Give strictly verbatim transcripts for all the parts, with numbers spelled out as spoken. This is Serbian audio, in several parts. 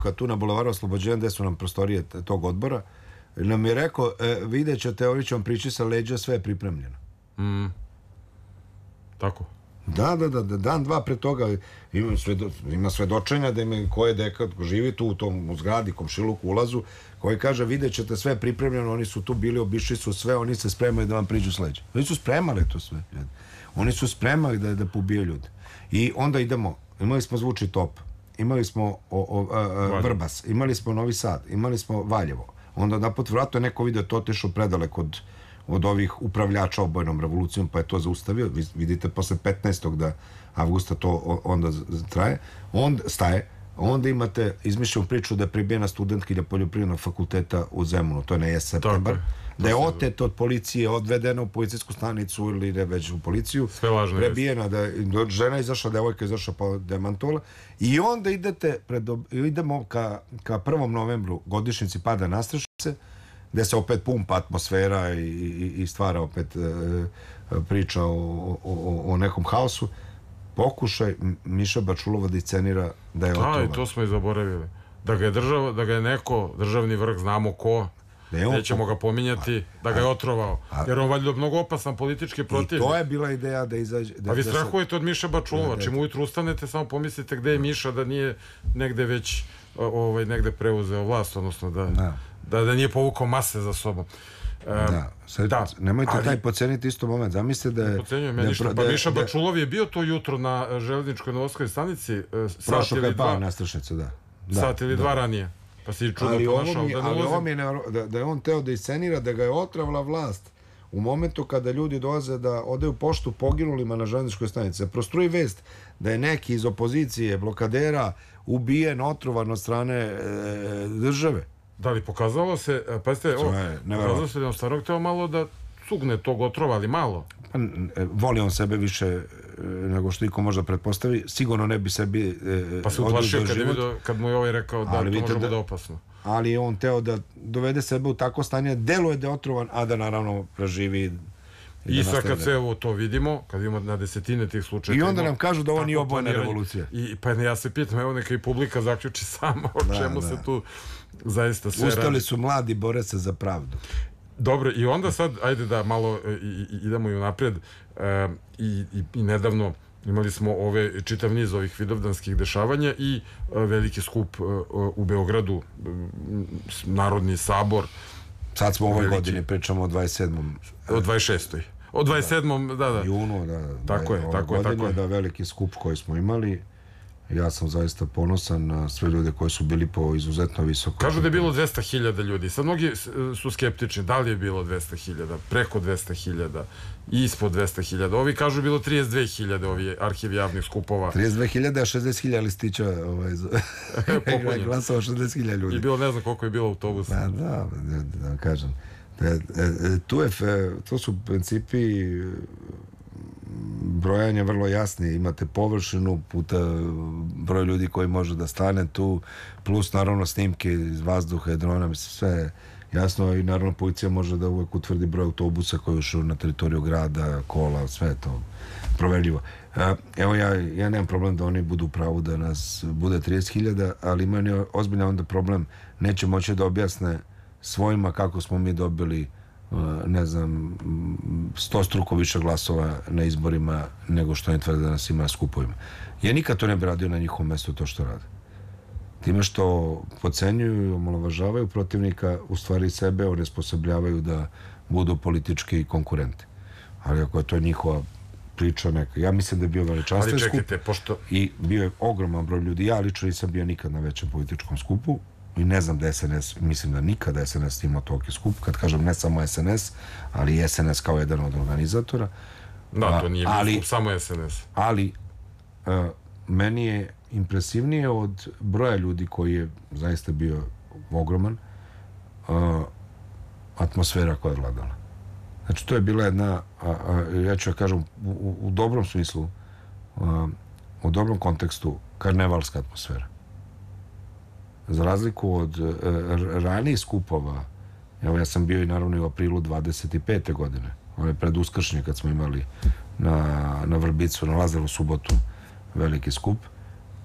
kad tu na Bulevaru Oslobođenja, gde su nam prostorije tog odbora, nam je rekao, e, vidjet ćete, ovi će vam prići sa leđa, sve je pripremljeno. Mm. Tako? Da, da, da, da, dan, dva pre toga ima, svedo, ima svedočenja da ima ko je dekat, ko živi tu u tom u zgradi, komšiluku, ulazu, koji kaže, vidjet ćete, sve je pripremljeno, oni su tu bili, obišli su sve, oni se spremaju da vam priđu s leđa. Oni su spremali to sve. Oni su spremali da, da pobije ljude. I onda idemo, imali smo Zvuči top, imali smo o, o, a, a, Vrbas, imali smo Novi Sad, imali smo Valjevo. Onda napot vratno je neko video to otišao predalek od, od ovih upravljača obojnom revolucijom, pa je to zaustavio. Vi vidite posle petnaestog da avgusta to onda traje, onda staje. Onda imate izmišljenu priču da je pribijena studentkinja poljoprivrednog fakulteta u Zemunu, to je na jes septembar, da je otet od policije, odvedena u policijsku stanicu ili ne već u policiju, prebijena, da je žena izašla, devojka izašla pa demantovala, i onda idete pred, idemo ka, ka prvom novembru, godišnjici pada Nastrešnice, gde se opet pumpa atmosfera i, i, i stvara opet e, priča o, o, o nekom haosu. Pokušaj Miša Bačulova da iscenira da je otrovan. Da, i to smo i zaboravili. Da ga je država, da ga je neko, državni vrh, znamo ko, nećemo ga pominjati, da ga je otrovao. Jer on valjda mnogo opasan politički protivnik. I to je bila ideja da izađe... A vi strahujete od Miša Bačulova. Čim ujutru ustanete, samo pomislite gde je Miša, da nije negde već ovaj, negde preuzeo vlast, odnosno da, da, da nije povukao mase za sobom. Da, sad, da, nemojte ali, taj poceniti isto moment. Zamislite da je... Ne pocenjujem ja ništa. Pa Miša Bačulov je bio to jutro na železničkoj Novoskoj stanici. Prošlo kad je pao Nastrešnice, da. Sat ili dva ranije. Pa si čudno ponašao. Ali ovo mi je, da je on teo da iscenira da ga je otravila vlast u momentu kada ljudi dolaze da odaju poštu poginulima na železničkoj stanici. Prostruji vest da je neki iz opozicije, blokadera, ubijen, otrovan od strane države. Da li pokazalo se, pa ste, o, pokazalo se da on stvarno hteo malo da cugne tog otrova, ali malo. Pa, voli on sebe više nego što iko možda pretpostavi, sigurno ne bi sebi pa se uplašio kad, vidio, kad mu je ovaj rekao da ali to može da bude opasno. Ali je on teo da dovede sebe u takvo stanje, deluje da je otrovan, a da naravno preživi. I, I sad kad se evo to vidimo, kad imamo na desetine tih slučaja. I onda nam kažu da ovo nije obojena revolucija. I, pa ja se pitam, evo neka i publika zaključi sama o da, čemu da. se tu zaista sve Ustali radi. su mladi, bore se za pravdu. Dobro, i onda sad, ajde da malo i, i, idemo i unaprijed. E, i, i, I nedavno imali smo ove, čitav niz ovih vidovdanskih dešavanja i e, veliki skup e, u Beogradu, e, Narodni sabor. Sad smo u ovoj godini, pričamo o dvadeset sedmom O dvadeset šestoj O dvadeset sedmom da, da. Junu, da. Tako je, tako je, tako je. Da, veliki skup koji smo imali. Ja sam zaista ponosan na sve ljude koji su bili po izuzetno visoko. Kažu da je bilo dvesta hiljada ljudi. Sad mnogi su skeptični. Da li je bilo dvesta hiljada? Preko dvesta hiljada? Ispod dvesta hiljada? Ovi kažu je bilo trideset dve hiljade, ovi arhiv javnih skupova. trideset dve hiljade, a šezdeset hiljada listića ovaj, glasova šezdeset hiljada ljudi. I bilo, ne znam koliko je bilo autobusa. Da, da, da, da kažem. Tu, je, tu su principi brojanje vrlo jasni, imate površinu puta broj ljudi koji može da stane tu, plus naravno snimke iz vazduha i drona, mislim sve jasno, i naravno policija može da uvek utvrdi broj autobusa koji ušao na teritoriju grada, kola, sve je to proverljivo. Evo ja, ja nemam problem da oni budu u pravu da nas bude trideset hiljada, ali ima ozbiljno onda problem, neće moći da objasne svojima kako smo mi dobili ne znam, sto struko više glasova na izborima nego što oni tvrde da nas ima na skupovima. Ja nikad to ne bi radio na njihovom mestu to što rade. Time što podcenjuju i omalovažavaju protivnika, u stvari sebe onesposobljavaju da budu politički konkurenti. Ali ako je to njihova priča neka, ja mislim da je bio veličanstven skup. Ali čekajte, pošto... I bio je ogroman broj ljudi. Ja lično nisam bio nikad na većem političkom skupu i ne znam da S N S, mislim da nikada S N S imao toliki skup, kad kažem ne samo S N S, ali i S N S kao jedan od organizatora. Da, to nije bio skup, samo S N S. Ali uh, meni je impresivnije od broja ljudi koji je zaista bio ogroman, uh, atmosfera koja je vladala. Znači, to je bila jedna, a, a, ja ću ja kažem, u, u dobrom smislu, uh, u dobrom kontekstu, karnevalska atmosfera. Za razliku od uh, ranijih skupova, evo ja sam bio i naravno i u aprilu dvadeset pete godine, ove pred Uskršnje kad smo imali na, na Vrbicu, na Lazaru subotu, veliki skup.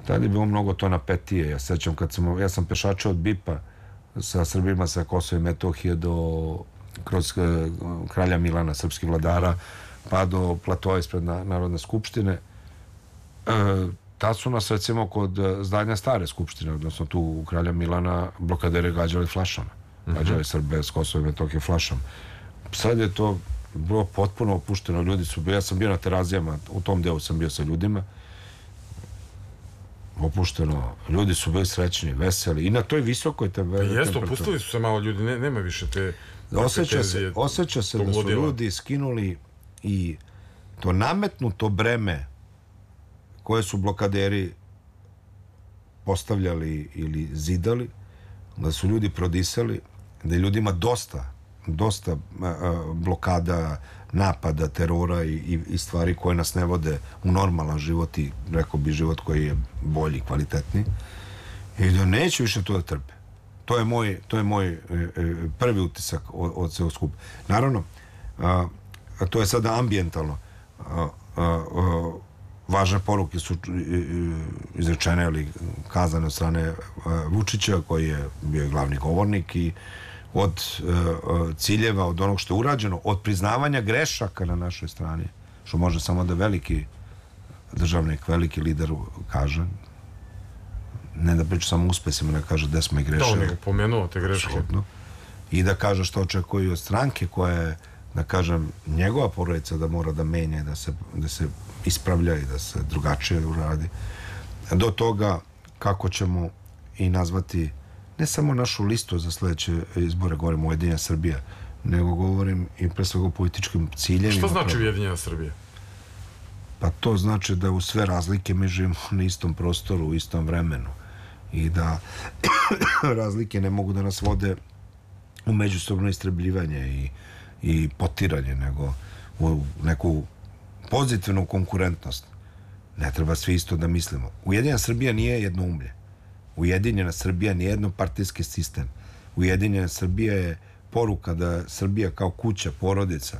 Tada je bilo mnogo to napetije. Ja sećam kad sam, ja sam pešačao od Bipa sa Srbima sa Kosova i Metohije do, kroz kralja Milana, srpskih vladara, pa do platoa ispred na, Narodne skupštine. E, tad su nas, recimo, kod zdanja stare skupštine, odnosno tu u kralja Milana, blokadere gađali flašama. Gađali Srbe s Kosova i Metohije flašama. Sad je to bilo potpuno opušteno. Ljudi su, ja sam bio na Terazijama, u tom delu sam bio sa ljudima, opušteno, ljudi su bili srećni, veseli i na toj visokoj temperaturi. Jeste, opustili su se malo ljudi, ne, nema više te... Osjeća se, osjeća se da su ljudi skinuli i to nametnuto breme koje su blokaderi postavljali ili zidali, da su ljudi prodisali, da je ljudima dosta, dosta blokada, napada, terora i, i, i stvari koje nas ne vode u normalan život i rekao bi život koji je bolji, kvalitetniji, i da neće više to da trpe. To je moj, to je moj e, e, prvi utisak od, od celog skupa. Naravno, a, a to je sada ambijentalno. A, a, a, važne poruke su izrečene ili kazane od strane Vučića, koji je bio glavni govornik, i od ciljeva, od onog što je urađeno, od priznavanja grešaka na našoj strani, što može samo da veliki državnik, veliki lider kaže, ne da priča samo uspesima, ne kaže gde smo i grešili. Da, on je pomenuo te greške. I da kaže što očekuje od stranke koja je, da kažem, njegova porodica da mora da menja, da se, da se ispravlja i da se drugačije uradi. Do toga kako ćemo i nazvati ne samo našu listu za sledeće izbore, govorim Ujedinjena Srbija, nego govorim i pre svega o političkim ciljevima. Što znači Ujedinjena Srbija? Pa to znači da u sve razlike mi živimo na istom prostoru, u istom vremenu i da razlike ne mogu da nas vode u međusobno istrebljivanje i, i potiranje, nego u neku pozitivnu konkurentnost. Ne treba svi isto da mislimo. Ujedinjena Srbija nije jednoumlje. Ujedinjena Srbija nije jednopartijski sistem. Ujedinjena Srbija je poruka da Srbija kao kuća, porodica,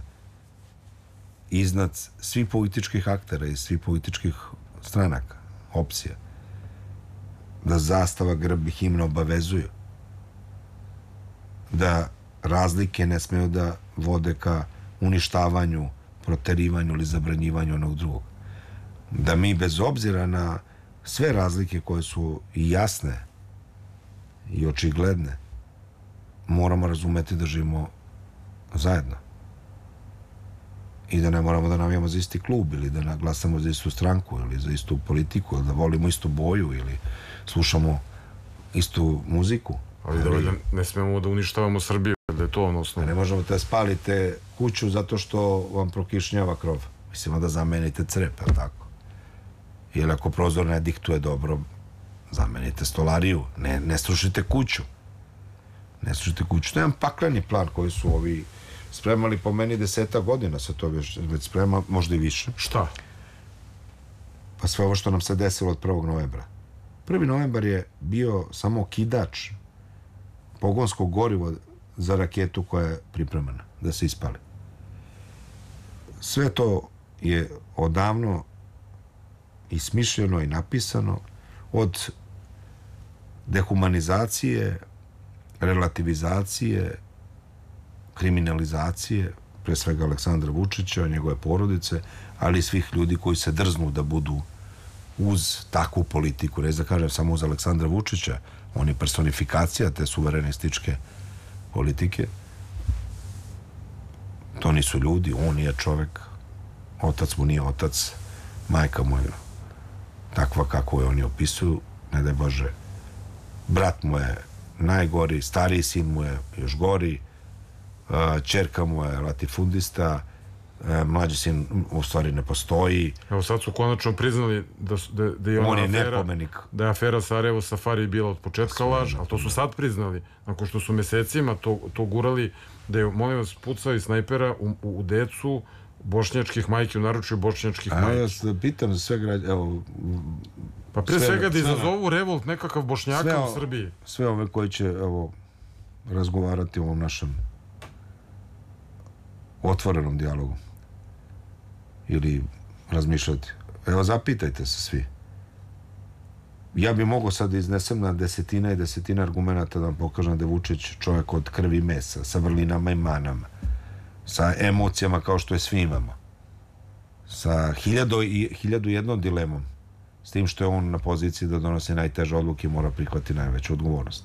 iznad svih političkih aktera i svih političkih stranaka, opcija, da zastava, grb i himna obavezuju, da razlike ne smeju da vode ka uništavanju, proterivanju ili zabranjivanju onog drugog. Da mi bez obzira na sve razlike koje su i jasne i očigledne, moramo razumeti da živimo zajedno. I da ne moramo da navijamo za isti klub ili da glasamo za istu stranku ili za istu politiku ili da volimo istu boju ili slušamo istu muziku. Ali da ali, ne smemo da uništavamo Srbiju, da je to ono osnovno. Ne možemo da spalite kuću zato što vam prokišnjava krov. Mislimo da zamenite crep, ali tako. Ili ako prozor ne diktuje dobro, zamenite stolariju. Ne, ne srušite kuću. Ne srušite kuću. To je jedan pakleni plan koji su ovi spremali, po meni deseta godina se to već, već sprema, možda i više. Šta? Pa sve ovo što nam se desilo od prvog novembra. Prvi novembar je bio samo kidač, pogonsko gorivo za raketu koja je pripremana da se ispali. Sve to je odavno i smišljeno i napisano, od dehumanizacije, relativizacije, kriminalizacije, pre svega Aleksandra Vučića, njegove porodice, ali i svih ljudi koji se drznu da budu uz takvu politiku. Ne da kažem samo uz Aleksandra Vučića, on je personifikacija te suverenističke politike. To nisu ljudi, on nije čovek, otac mu nije otac, majka mu je takva kako je oni opisuju, ne daj Bože. Brat mu je najgori, stariji sin mu je još gori, ćerka mu je latifundista, mlađi sin u stvari ne postoji. Evo sad su konačno priznali da, da, da je ona on je afera, nepomenik. Da je afera Sarajevo Safari bila od početka laž, ali to su sad priznali, nakon što su mesecima to, to gurali, da je, molim vas, pucao i snajpera u, u, u decu bošnjačkih majki, u naručju bošnjačkih A, majki. Ja se pitam za sve građe, evo... Pa prije sve, svega da sve, izazovu revolt nekakav Bošnjaka sve, u Srbiji. Sve ove koji će, evo, razgovarati o ovom našem otvorenom dijalogu ili razmišljati. Evo, zapitajte se svi. ja bi mogao sad da iznesem na desetina i desetina argumenta da vam pokažem da je Vučić čovjek od krvi i mesa, sa vrlinama i manama, sa emocijama kao što je svi imamo, sa hiljadu i hiljadu jednom dilemom, s tim što je on na poziciji da donosi najteže odluke i mora prihvati najveću odgovornost.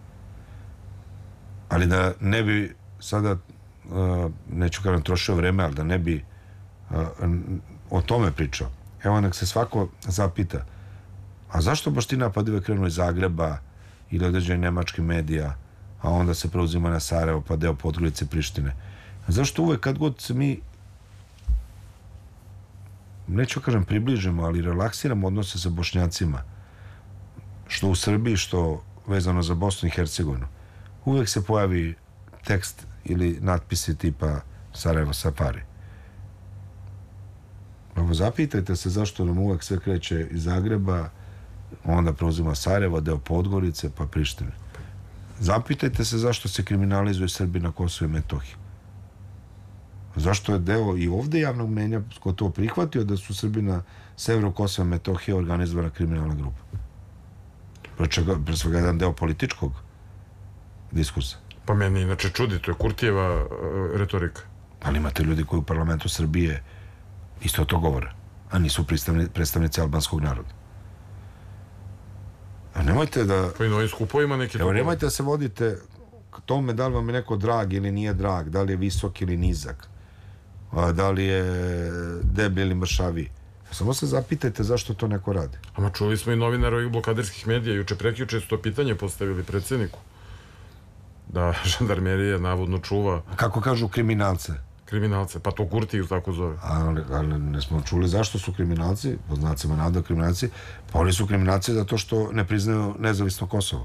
Ali da ne bi sada, uh, neću kažem trošio vreme, ali da ne bi uh, o tome pričao. Evo, nek se svako zapita, a zašto baš ti napadi uvek krenu iz Zagreba ili određenih nemačkih medija, a onda se preuzima na Sarajevo, pa deo Podgorice, Prištine? A zašto uvek kad god se mi, neću kažem približimo, ali relaksiramo odnose sa Bošnjacima, što u Srbiji, što vezano za Bosnu i Hercegovinu, uvek se pojavi tekst ili natpisi tipa Sarajevo Safari. Evo, zapitajte se zašto nam uvek sve kreće iz Zagreba, onda preuzima Sarajevo, deo Podgorice, pa Prištine. Zapitajte se zašto se kriminalizuju Srbi na Kosovu i Metohiji. Zašto je deo i ovde javnog mnjenja ko to prihvatio da su Srbi na severu Kosova i Metohije organizovana kriminalna grupa. Pre svega jedan deo političkog diskursa. Pa meni inače čudi, to je Kurtijeva uh, retorika. Ali imate ljudi koji u parlamentu Srbije isto to govore, a nisu predstavnici albanskog naroda. A nemojte da... Pa i na ovim skupovima neki... Evo, nemojte da se vodite k tome da li vam je neko drag ili nije drag, da li je visok ili nizak, da li je deblji ili mršavi. Samo se zapitajte zašto to neko radi. Ama čuli smo i novinara ovih blokaderskih medija, juče prekjuče su to pitanje postavili predsjedniku. Da žandarmerija navodno čuva... Kako kažu kriminalce? Kriminalce, pa to Kurtiju tako zove. Ali, ali ne smo čuli zašto su kriminalci, po znacima navoda kriminalci, pa oni su kriminalci zato što ne priznaju nezavisno Kosovo.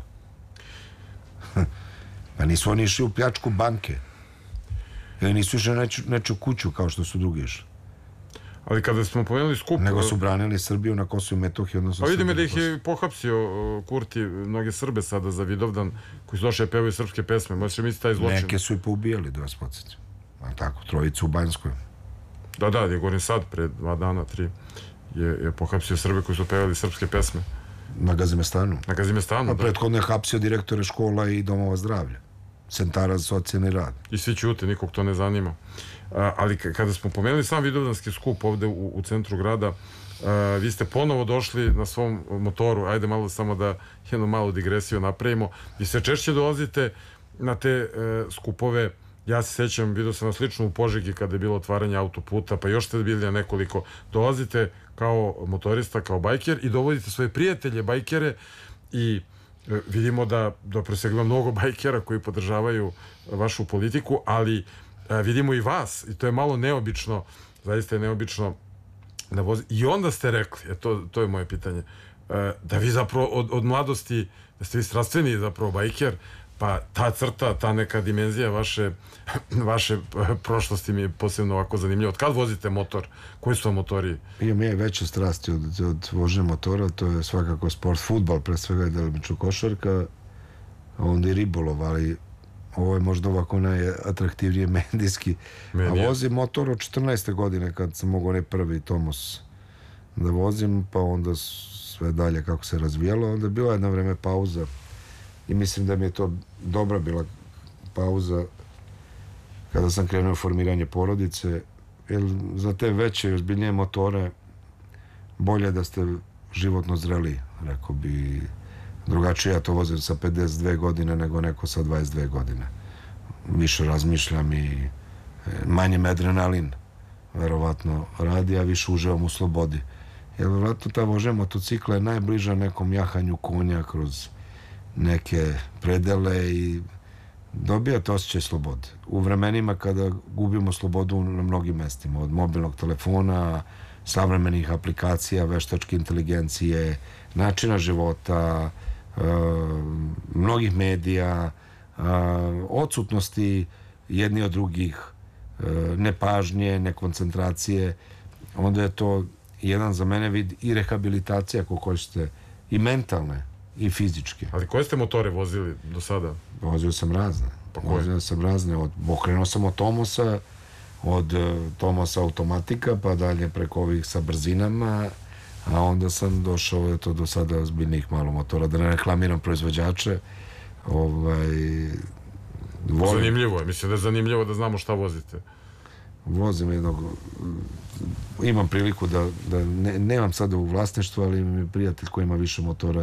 Pa nisu oni išli u pljačku banke. Ili nisu išli na neču kuću kao što su drugi išli. Ali kada smo pomenuli skup... Nego su branili Srbiju na Kosovu i Metohiji, odnosno... Pa vidimo da ih je pohapsio Kurti, mnoge Srbe sada za Vidovdan, koji su došli pevaju srpske pesme. Možeš misliti taj zločin? Neke su i poubijali, da vas podsjećam. Tako, trojicu u Banjskoj. Da, da, je govorim sad, pre dva dana, tri, je, je pohapsio Srbe koji su pevali srpske pesme. Na Gazimestanu. Na Gazimestanu, a da. Prethodno je hapsio direktore škola i domova zdravlja. Centara za socijalni rad. I svi ćute, nikog to ne zanima. A, ali kada smo pomenuli sam Vidovdanski skup ovde u, u centru grada, a, vi ste ponovo došli na svom motoru, ajde malo samo da jednu malu digresiju napravimo. Vi se češće dolazite na te e, skupove. Ja se sećam, vidio sam vas lično u Požegi kada je bilo otvaranje autoputa, pa još ste bili na nekoliko. Dolazite kao motorista, kao bajker i dovodite svoje prijatelje bajkere i e, vidimo da dobro se ima mnogo bajkera koji podržavaju vašu politiku, ali e, vidimo i vas i to je malo neobično, zaista je neobično da vozi. I onda ste rekli, e, to, to je moje pitanje, e, da vi zapravo od, od mladosti, da ste vi strastveni zapravo bajker, pa ta crta, ta neka dimenzija vaše, vaše prošlosti mi je posebno ovako zanimljiva. Od kad vozite motor? Koji su vam motori? Imam je veće strasti od, od vožnje motora, to je svakako sport, fudbal, pre svega je delimično košarka, a onda i ribolov, ali ovo je možda ovako najatraktivnije medijski. Medija. A vozim motor od četrnaeste godine, kad sam mogao onaj prvi Tomos da vozim, pa onda sve dalje kako se razvijalo, onda je bila jedna vreme pauza. I mislim da mi je to dobra bila pauza kada sam krenuo u formiranje porodice, jer za te veće i ozbiljnije motore bolje da ste životno zreli, rekao bi. Drugačije ja to vozim sa pedeset dve godine nego neko sa dvadeset dve godine. Više razmišljam i manje me adrenalin verovatno radi, a više uživam u slobodi. Jer verovatno ta vožnja motocikla je najbliža nekom jahanju konja kroz neke predele i dobijate osjećaj slobode. U vremenima kada gubimo slobodu na mnogim mestima, od mobilnog telefona, savremenih aplikacija, veštačke inteligencije, načina života, e, mnogih medija, e, odsutnosti jedni od drugih, e, nepažnje, nekoncentracije, onda je to jedan za mene vid i rehabilitacija, ako hoćete, i mentalne, i fizičke. Ali koje ste motore vozili do sada? Vozio sam razne. Pa koje? Vozio sam razne. Od, okrenuo sam od Tomosa, od uh, Tomosa automatika, pa dalje preko ovih sa brzinama, a onda sam došao eto, do sada zbiljnih malo motora, da ne reklamiram proizvođače. Ovaj, volim, Zanimljivo je, mislim da je zanimljivo da znamo šta vozite. vozim jednog, imam priliku da, da ne, nemam sada u vlasništvu, ali mi je prijatelj koji ima više motora